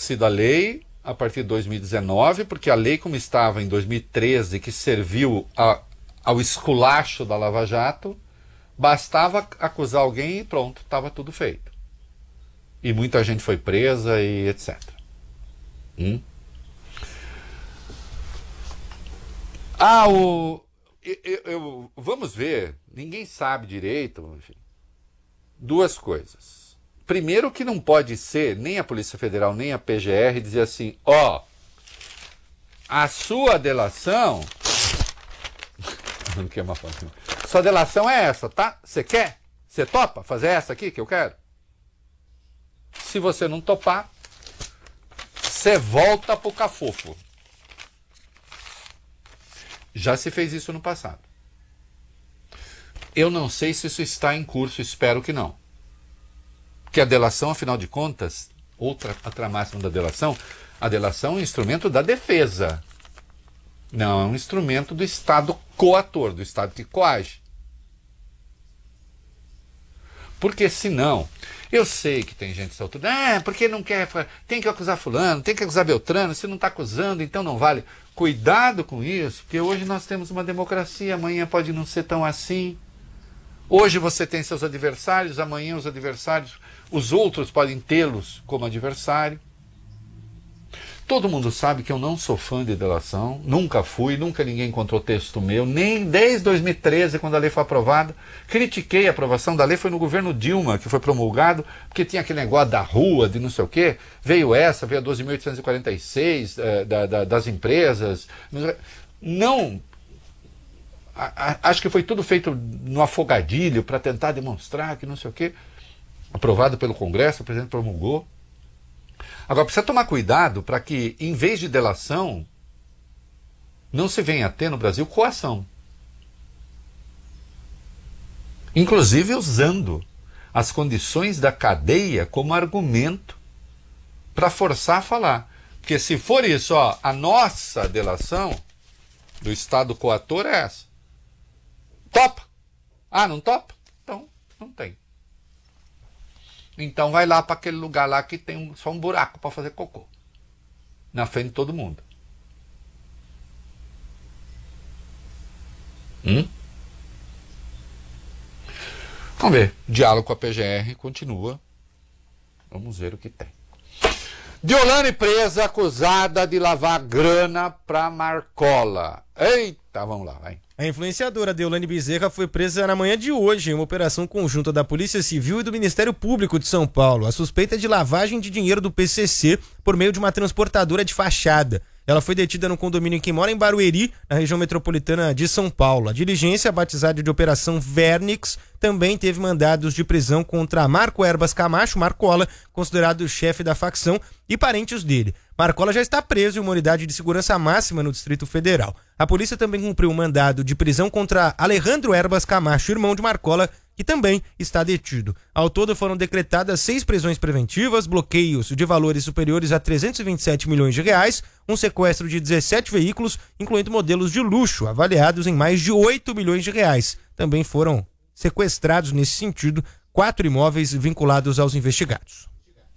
sido a lei a partir de 2019, porque a lei como estava em 2013, que serviu ao esculacho da Lava Jato, bastava acusar alguém e pronto, estava tudo feito. E muita gente foi presa e etc. Vamos ver, ninguém sabe direito, enfim. Duas coisas. Primeiro que não pode ser nem a Polícia Federal nem a PGR dizer assim, a sua delação... Não quer uma foto. Sua delação é essa, tá? Você quer? Você topa fazer essa aqui que eu quero? Se você não topar, você volta pro cafofo. Já se fez isso no passado. Eu não sei se isso está em curso, espero que não. Porque a delação, afinal de contas, outra máxima da delação, a delação é um instrumento da defesa. Não, é um instrumento do Estado coator, do Estado que coage. Porque senão, eu sei que tem gente solta, porque não quer, tem que acusar fulano, tem que acusar Beltrano, se não está acusando, então não vale. Cuidado com isso, porque hoje nós temos uma democracia, amanhã pode não ser tão assim. Hoje você tem seus adversários, amanhã os adversários, os outros podem tê-los como adversário. Todo mundo sabe que eu não sou fã de delação, nunca fui, nunca ninguém encontrou texto meu, nem desde 2013, quando a lei foi aprovada. Critiquei a aprovação da lei, foi no governo Dilma que foi promulgado, porque tinha aquele negócio da rua, de não sei o quê. Veio a 12.846 das empresas. Não... Acho que foi tudo feito no afogadilho para tentar demonstrar que não sei o quê. Aprovado pelo Congresso, o presidente promulgou. Agora, precisa tomar cuidado para que, em vez de delação, não se venha a ter no Brasil coação. Inclusive usando as condições da cadeia como argumento para forçar a falar. Porque se for isso, a nossa delação do Estado coator é essa. Topa? Não topa? Então, não tem. Então vai lá para aquele lugar lá que tem só um buraco para fazer cocô. Na frente de todo mundo. Vamos ver. Diálogo com a PGR continua. Vamos ver o que tem. Deolane presa, acusada de lavar grana para Marcola. Eita, vamos lá, vai. A influenciadora Deolane Bezerra foi presa na manhã de hoje em uma operação conjunta da Polícia Civil e do Ministério Público de São Paulo. A suspeita é de lavagem de dinheiro do PCC por meio de uma transportadora de fachada. Ela foi detida no condomínio em que mora, em Barueri, na região metropolitana de São Paulo. A diligência, batizada de Operação Vernix, também teve mandados de prisão contra Marco Erbas Camacho, Marcola, considerado o chefe da facção, e parentes dele. Marcola já está preso em uma unidade de segurança máxima no Distrito Federal. A polícia também cumpriu um mandado de prisão contra Alejandro Erbas Camacho, irmão de Marcola, que também está detido. Ao todo foram decretadas 6 prisões preventivas, bloqueios de valores superiores a 327 milhões de reais, um sequestro de 17 veículos, incluindo modelos de luxo, avaliados em mais de 8 milhões de reais. Também foram sequestrados, nesse sentido, 4 imóveis vinculados aos investigados.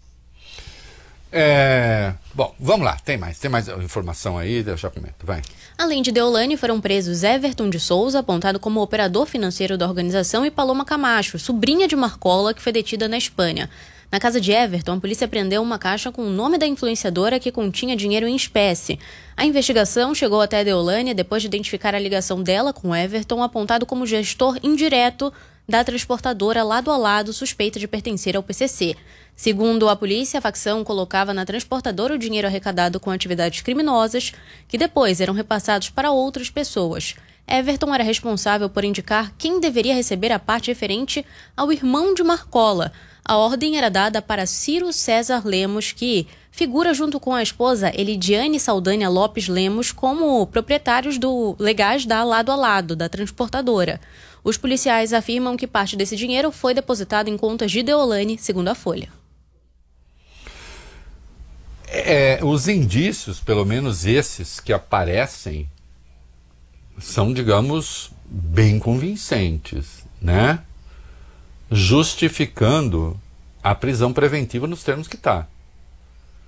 Bom, vamos lá, tem mais informação aí, eu já comento, vai. Além de Deolane, foram presos Everton de Souza, apontado como operador financeiro da organização, e Paloma Camacho, sobrinha de Marcola, que foi detida na Espanha. Na casa de Everton, a polícia apreendeu uma caixa com o nome da influenciadora que continha dinheiro em espécie. A investigação chegou até Deolane depois de identificar a ligação dela com Everton, apontado como gestor indireto da transportadora lado a lado, suspeita de pertencer ao PCC. Segundo a polícia, a facção colocava na transportadora o dinheiro arrecadado com atividades criminosas, que depois eram repassados para outras pessoas. Everton era responsável por indicar quem deveria receber a parte referente ao irmão de Marcola. A ordem era dada para Ciro César Lemos, que figura junto com a esposa Elidiane Saldanha Lopes Lemos como proprietários legais da Lado a Lado, da transportadora. Os policiais afirmam que parte desse dinheiro foi depositado em contas de Deolane, segundo a Folha. Os indícios, pelo menos esses que aparecem, são, digamos, bem convincentes, né? Justificando a prisão preventiva nos termos que está.